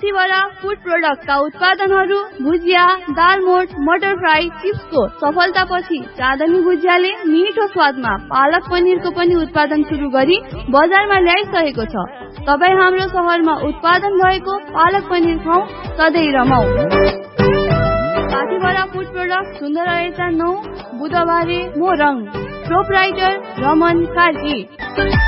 Pathibhara food प्रोडक्टका उत्पादनहरू भुजिया, दालमोट, मटर fry, चिप्सको सफलतापछि चाँदनी भुजियाले मिठो स्वादमा पालक पनिरको पनि उत्पादन सुरु गरी बजारमा ल्याइसकेको छ। तपाईँ हाम्रो शहरमा उत्पादन भएको पालक पनिर खाऊ, सधैँ रमाऊ। पाथिभरा फूड प्रोडक्ट सुन्दर 9 बुधबारे मोरङ। प्रोपराइटर रमन कार्की।